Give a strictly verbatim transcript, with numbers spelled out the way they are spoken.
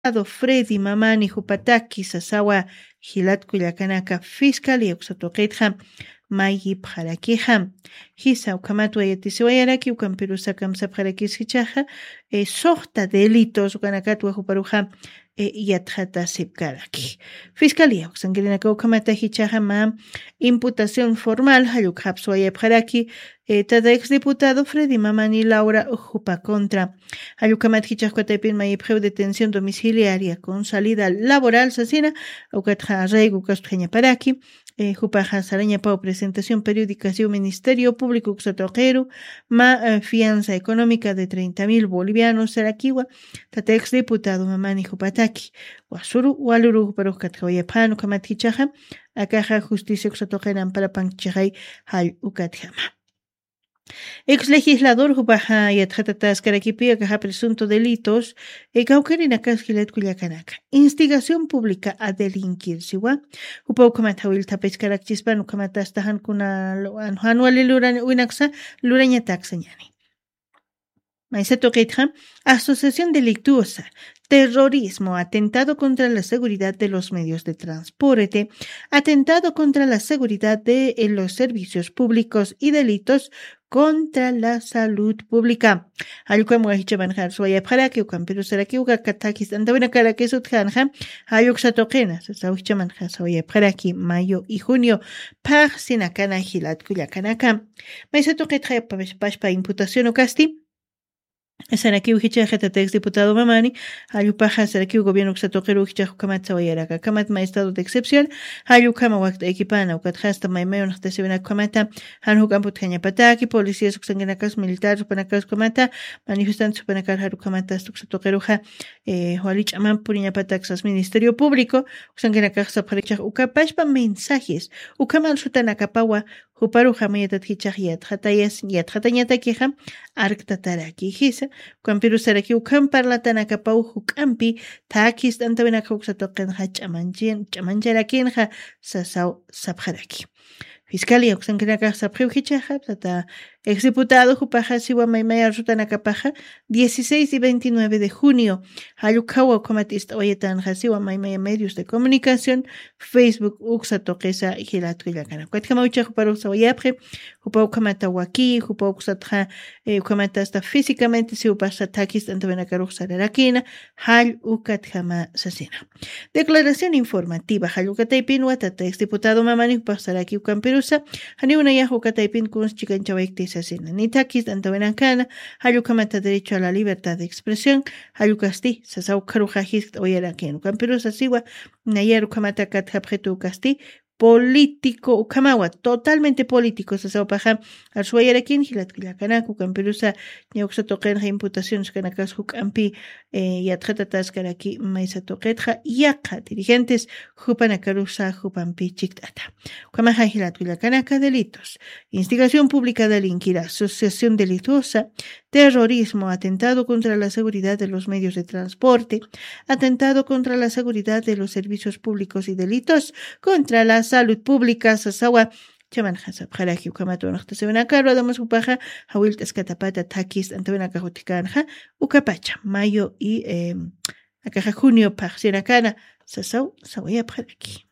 Freddy Mamani Hupataki Sasawa Hilat Kuyakanaka Fiscalía Uxatoqeitja Mayi Pjaraquija Hisa Ukamatwa Yatisiwayaraki Ukampirusa Kamsapjarakis Hichaja e Sota delitos Ukanakatwa Huparuja e Yatjata Sipkaraki Fiscalía Uxangirinaka Ukamata Hichaja Ma imputación formal Hayuk Hapswaya Pjaraki e tada exdiputado Freddy Mamani Laura Ujupa contra Hayukamat Hichajkuatepin Mayipjeu detención domiciliaria con salida laboral Sasina Ukatja Reigu Kastreña Paraki eh, Jupaja Saraña Pau presentación periódica de un Ministerio Público Xatoquero ma eh, fianza económica de treinta mil bolivianos Sarakiwa Tata exdiputado Mamani Jupataki Wasuru Waluru Parukatjawayapano Kamat Hichaja Akaja Justicia Xatoqueran para Panchajay Hal Ukatjama Ex legislador Jupaja Yatjatatas Karakipia Caja presunto delitos e Caucarina Casquilet Cuyacanaka. Instigación pública a delinquir siwa. Jupau Kamatawil Tapes Karakchispan Kamatastahan Kuna Anual Luran Winaxa Luraña Taxañani. Maiseto Keitja, asociación delictuosa, terrorismo, atentado contra la seguridad de los medios de transporte, atentado contra la seguridad de eh, los servicios públicos y delitos contra la salud pública. Ayuka muahicha banjar suaya para que ukan pero será que uka katakis anda buena cara que sut khanja ayuk satokena sa uhicha manja suaya para que mayo y junio par sinakana hilat kuyakanaka. Mai satoketra pa pa imputación o casti. Saraki uhicha ex diputado Mamani, Ayupaja Saraki gobierno Xatoquero uhicha Kamat Sawayaraka, Kamat ma estado de excepción, Ayukama Wakta Equipana, Ukathasta Maimeo Nastasivena Kamata, Hanhukamput Pataki, policías Uxanganakas militares Panakas Kamata, manifestantes Panakar Harukamata Xatoqueruja, Hualich Aman Puriña Pataxas, Ministerio Público, Uxanganakas Saparicha, Ukapashpa mensajes, Ukamal Sutanakapawa, Huparuja Mayatat Hichayat, Hatayas, Yat Hatanyata Kija, Arktataraki Hisa, Kampiru Saraki Ukam Parlatana Pau Hukampi, Takis Antavena Huxatoken Hachamanjin, Chamanjarakinja, Sasau Sapharaki. Fiscalía Uxankanaka Saphichaja, Tata, exdiputado Jupaja Siwa Maimaya Rutanaka Paja, dieciséis y veintinueve de junio, Hayukawa Comatista Oyetan Hasiwa Maimaya Medios de Comunicación, Facebook Uxatoquesa y Hilatuyakana. Cuatkamaucha Juparu Sawayapre, Jupau Kamatawaki, Jupau Uxatra, Ukamata hasta físicamente si upasa Takis Antavenakaru Sararakina, Hal Ukathama Sasina. Declaración informativa, Hayukataipin Watata, exdiputado Mamani Pasaraki Ukamperu. Hani una ya Hukataipin Kunz Chicanchawekti Sasina. Ni takis Antavenakana, Hayukamata derecho a la libertad de expresión, Hayukasti, Sasau Karujajist Oyarakin, Camperusa Siwa, Nayaru Kamata Katjapjetu Casti, político, Ukamawa, totalmente político, Sasau Paja, Arsuayarakin, Hilatkilakanaku, Camperusa, Nyauxatoken, imputaciones Kanakas Hukampi, Yatratatas Karaki, Maisa Toquetja, Yaka, dirigentes, Jupanakarusa, Jupampi Chiktata. Ukamaja Hilatkilakanaca, delitos, instigación pública de delinquir, asociación delictuosa, terrorismo, atentado contra la seguridad de los medios de transporte, atentado contra la seguridad de los servicios públicos y delitos contra la salud pública, Sasawa, Chaman Hasab Haraki, Ukamato, Nachtasevena Rodamos Upaja, Hawil Escatapata, Takis, Antavenaka Hotikanja, Ucapacha, mayo y eh, Akaja junio, Paxinacana, Sasau, Sawaya Haraki.